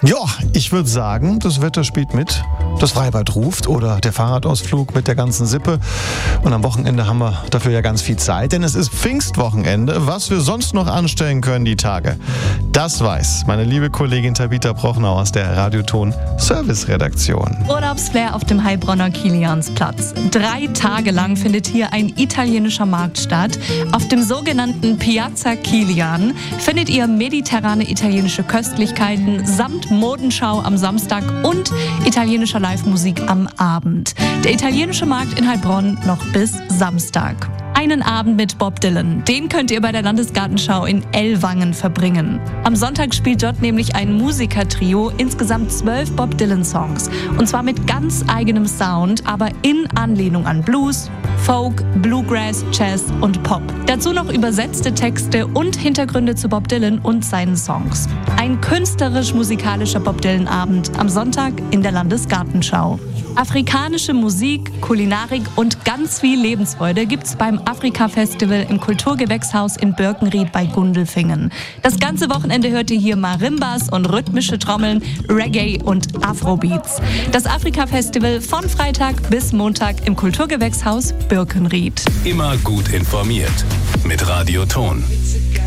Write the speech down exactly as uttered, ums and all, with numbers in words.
Ja, ich würde sagen, das Wetter spielt mit, das Freibad ruft oder der Fahrradausflug mit der ganzen Sippe. Und am Wochenende haben wir dafür ja ganz viel Zeit, denn es ist Pfingstwochenende. Was wir sonst noch anstellen können die Tage, das weiß meine liebe Kollegin Tabitha Prochnau aus der Radioton Service-Redaktion. Urlaubsflair auf dem Heilbronner Kiliansplatz. Drei Tage lang findet hier ein italienischer Markt statt. Auf dem sogenannten Piazza Kilian findet ihr mediterrane italienische Köstlichkeiten samt Modenschau am Samstag und italienischer Live-Musik am Abend. Der italienische Markt in Heilbronn noch bis Samstag. Einen Abend mit Bob Dylan, den könnt ihr bei der Landesgartenschau in Ellwangen verbringen. Am Sonntag spielt dort nämlich ein Musikertrio insgesamt zwölf Bob Dylan-Songs. Und zwar mit ganz eigenem Sound, aber in Anlehnung an Blues, Folk, Bluegrass, Jazz und Pop. Dazu noch übersetzte Texte und Hintergründe zu Bob Dylan und seinen Songs. Ein künstlerisch-musikalischer Bob Dylan-Abend am Sonntag in der Landesgartenschau. Afrikanische Musik, Kulinarik und ganz viel Lebensfreude gibt's beim Afrika-Festival im Kulturgewächshaus in Birkenried bei Gundelfingen. Das ganze Wochenende hört ihr hier Marimbas und rhythmische Trommeln, Reggae und Afrobeats. Das Afrika-Festival von Freitag bis Montag im Kulturgewächshaus Birkenried. Immer gut informiert mit Radioton.